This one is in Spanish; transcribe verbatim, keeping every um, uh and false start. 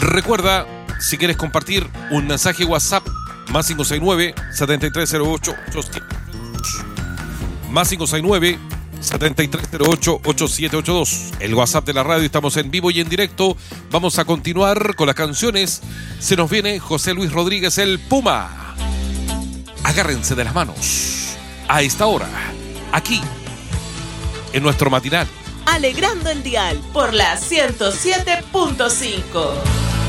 Recuerda, si quieres compartir un mensaje WhatsApp, más cinco seis nueve, siete tres cero ocho, ocho siete ocho dos. Más cinco seis nueve, siete tres cero ocho, ocho siete ocho dos. El WhatsApp de la radio, estamos en vivo y en directo. Vamos a continuar con las canciones. Se nos viene José Luis Rodríguez, el Puma. Agárrense de las manos. A esta hora, aquí, en nuestro matinal. Alegrando el dial por la ciento siete punto cinco.